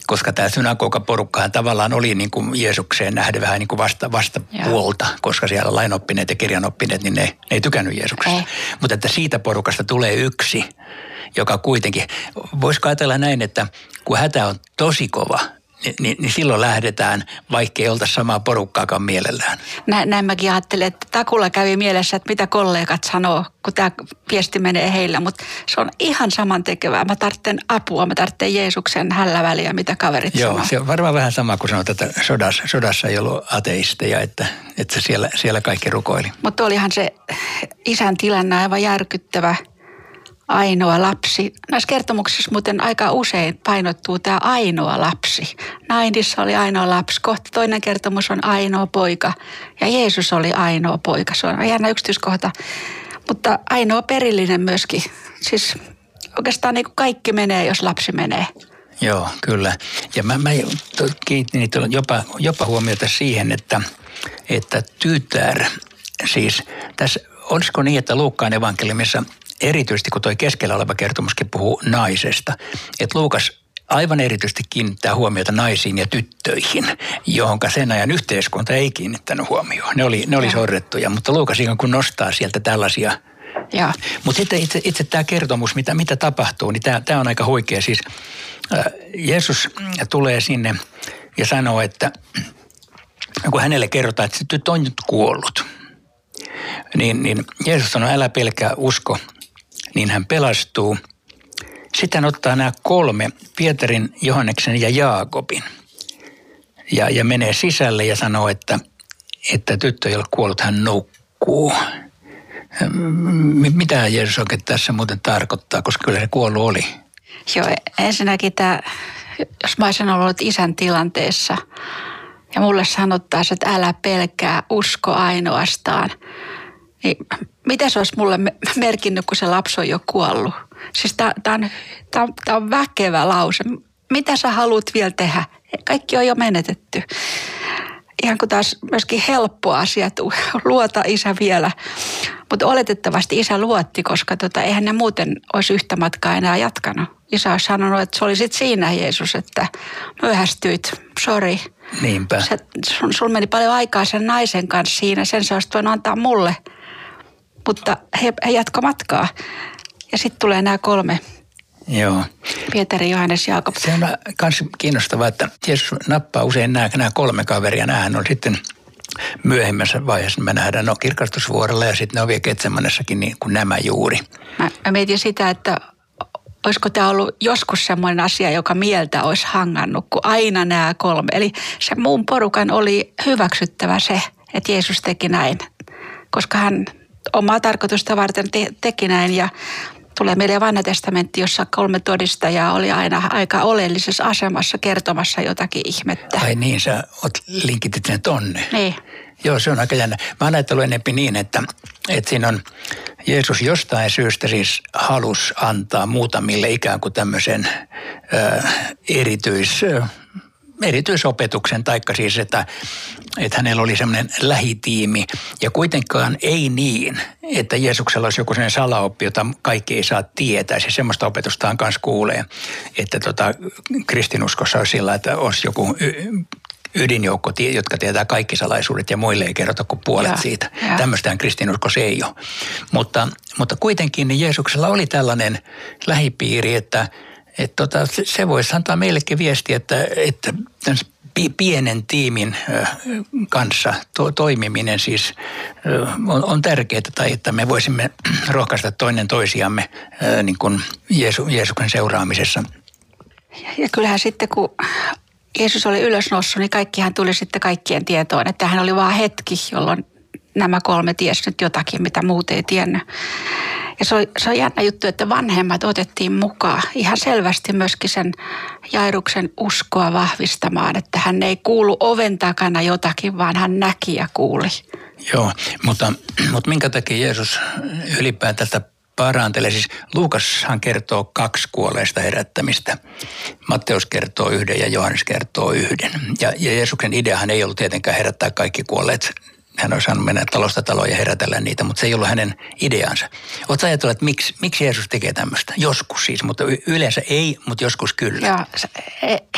koska tämä synagogaporukkahan tavallaan oli niin kuin Jeesukseen nähden vähän niin kuin vastapuolta, koska siellä lainoppineet ja kirjanoppineet, niin ne ei tykännyt Jeesuksesta. Mutta että siitä porukasta tulee yksi, joka kuitenkin, voisiko ajatella näin, että kun hätä on tosi kova, niin silloin lähdetään, vaikka ei oltaisi samaa porukkaakaan mielellään. Näin mäkin ajattelin, että takulla kävi mielessä, että mitä kollegat sanoo, kun tämä viesti menee heille, mutta se on ihan samantekevää. Mä tarvitsen apua, mä tarvitsen Jeesuksen hälläväliä, mitä kaverit sanoo. Joo, se on varmaan vähän sama kuin sanoit, että sodassa ei ollut ateisteja, että siellä kaikki rukoili. Mutta olihan se isän tilanne aivan järkyttävä. Ainoa lapsi. Näissä kertomuksissa muuten aika usein painottuu tämä ainoa lapsi. Nainissa oli ainoa lapsi. Kohta toinen kertomus on ainoa poika. Ja Jeesus oli ainoa poika. Se on jännä yksityiskohta. Mutta ainoa perillinen myöskin. Siis oikeastaan niin kuin kaikki menee, jos lapsi menee. Joo, kyllä. Ja mä kiinnitin jopa huomiota siihen, että tytär, siis tässä, olisiko niin, että Luukkaan evankeliumissa erityisesti kun tuo keskellä oleva kertomuskin puhuu naisesta, että Luukas aivan erityisesti kiinnittää huomiota naisiin ja tyttöihin, johonka sen ajan yhteiskunta ei kiinnittänyt huomioon. Ne oli sorrettuja, mutta Luukas ikään kuin nostaa sieltä tällaisia. Mutta sitten itse tämä kertomus, mitä tapahtuu, niin tämä on aika huikea. Siis Jeesus tulee sinne ja sanoo, että kun hänelle kerrotaan, että se tyttö on nyt kuollut, niin Jeesus sanoo, älä pelkää, usko, niin hän pelastuu. Sitten hän ottaa nämä 3, Pietarin, Johanneksen ja Jaakobin. Ja menee sisälle ja sanoo, että tyttö ei ole kuollut, hän nukkuu. Mitä Jeesus oikein tässä muuten tarkoittaa, koska kyllä se kuollut oli? Joo, ensinnäkin tämä, jos mä olisin ollut isän tilanteessa ja mulle sanottaisiin, että älä pelkää, usko ainoastaan, niin mitä se olisi mulle merkinnyt, kun se lapsi on jo kuollut? Siis tämä on väkevä lause. Mitä sä haluat vielä tehdä? Kaikki on jo menetetty. Ihan kuin taas myöskin helppo asia, että luota isä vielä. Mutta oletettavasti isä luotti, koska eihän ne muuten olisi yhtä matkaa enää jatkanut. Isä olisi sanonut, että se oli sitten siinä Jeesus, että myöhästyit, sori. Niinpä. Sulla meni paljon aikaa sen naisen kanssa siinä, sen sä olisit voinut antaa mulle. Mutta he jatko matkaa. Ja sitten tulee nämä 3. Joo. Pietari, Johannes, Jaakob. Se on myös kiinnostavaa, että Jeesus nappaa usein nämä 3 kaveria. Nämähän on sitten myöhemmässä vaiheessa, me nähdään kirkastusvuorella ja sitten ne on vielä Getsemanessakin niin kuin nämä juuri. Mä mietin sitä, että olisiko tämä ollut joskus semmoinen asia, joka mieltä olisi hangannut, kun aina nämä 3. Eli se muun porukan oli hyväksyttävä se, että Jeesus teki näin, koska hän omaa tarkoitusta varten teki näin ja tulee meille Vanha testamentti, jossa 3 todistajaa oli aina aika oleellisessa asemassa kertomassa jotakin ihmettä. Ai niin, sä linkitit sen tonne. Niin. Joo, se on aika jännä. Mä oon ajatellut enemmän niin, että siinä on Jeesus jostain syystä siis halusi antaa muutamille ikään kuin tämmöisen erityisopetuksen, taikka siis, että hänellä oli semmoinen lähitiimi. Ja kuitenkaan ei niin, että Jeesuksella olisi joku sellainen salaoppi, jota kaikki ei saa tietää. Siis semmoista opetustaan kanssa kuulee, että kristinuskossa olisi sillä, että olisi joku ydinjoukko, jotka tietää kaikki salaisuudet ja muille ei kerrota kuin puolet siitä. Tämmöistään kristinuskossa ei ole. Mutta kuitenkin niin Jeesuksella oli tällainen lähipiiri, että se voisi antaa meillekin viestiä, että pienen tiimin kanssa toimiminen siis on tärkeää, tai että me voisimme rohkaista toinen toisiamme niin kuin Jeesuksen seuraamisessa. Ja kyllähän sitten, kun Jeesus oli ylösnoussut, niin kaikkihan tuli sitten kaikkien tietoon, että hän oli vaan hetki, jolloin nämä 3 tiesi nyt jotakin, mitä muut ei tiennyt. Ja se on jännä juttu, että vanhemmat otettiin mukaan ihan selvästi myöskin sen Jairuksen uskoa vahvistamaan, että hän ei kuulu oven takana jotakin, vaan hän näki ja kuuli. Joo, mutta minkä takia Jeesus ylipäätään parantelee? Siis Luukashan kertoo 2 kuolleista herättämistä. Matteus kertoo 1 ja Johannes kertoo 1. Ja Jeesuksen ideahan ei ollut tietenkään herättää kaikki kuolleet. Hän olisi saanut mennä talosta taloon ja herätellä niitä, mutta se ei ollut hänen ideansa. Oletko ajatellut, että miksi Jeesus tekee tämmöistä? Joskus siis, mutta yleensä ei, mutta joskus kyllä. Joo,